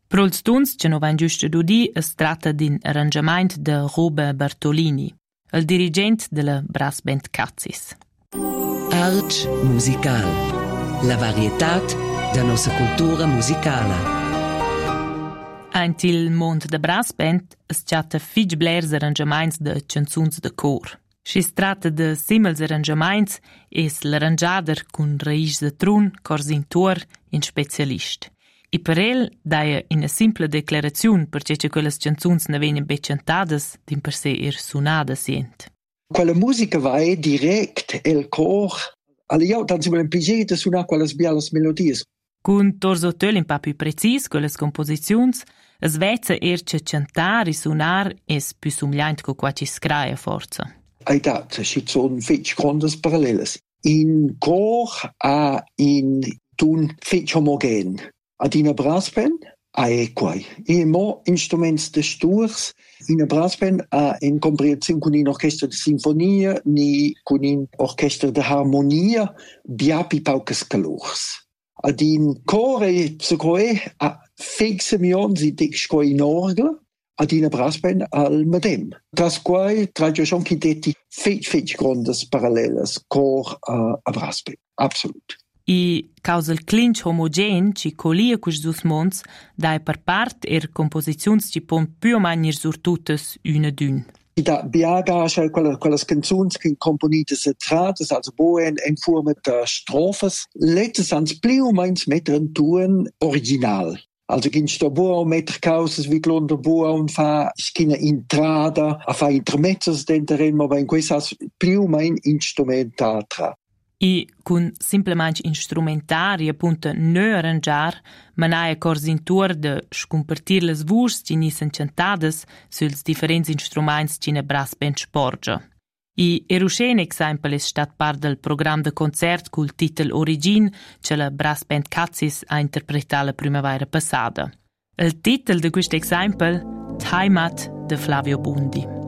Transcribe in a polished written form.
Pro ils tuns che non van giusto d'udi, es tratta d'un arrangiament de Robe Bartolini, il dirigent della brass band Katzis. Art musical. La varietat da nostra cultura musicala. Ant il mond de brass band es chatta fich blers arrangiaments de canzuns de cor. Si tratta de simils arrangiaments es l'arrangiader cun raisch de trun, corsintor in specialist. I per el daia ina simpla declaraziun perché quelles canzuns ne vegnan be cantadas din per se sunada sient. Quella musica va direct el cor. Allora, dan si volen piacere de suonar quelles bialas melodies. Cun torsotel un pa più precis quelles composizions, es vezza erce cantar e suonar es più sumgliant co qua ci scraia forza. Ai dat, ci sono fetch grandes paralleles. In cor a in tun fetch homogen. Ad in a brassband a quai. E mo instruments de sturs in a brassband a in comprensione con un orchestra de sinfonia ni con un orchestra de harmonia biapi paucas calors. Ad in core secoe a fixe mionzi dixco in orgel ad in a brassband al medem. Das quai trajo schon detti fetch grandes paralleles cor a brassband. Absolut. I causa il clinch homogen ci colia cus dus mons dai per part composizions ci pon più o meno sur tuttes una d'un. Da biaga quelles canzuns che componites trates also boen en forma de strofes letztes ans più o meno mettere tun original. Also gin sto boa metter causas wie glonder boa un fa skina intrada a fa intermezzos dentro ma in questa più o meno instrumentata. I cun simplement instrumentari appunto ne arrangiar, ma nae corsintur de scompartir les vurs ci nissen cantadas suls differents instruments ci ne brass ben sporgia. I Eruschen exempel es stat part del program de concert cul titel Origin che la brass band Katzis ha interpretat la primavera passada. Il titel de quest exempel, Heimat de Flavio Bundi.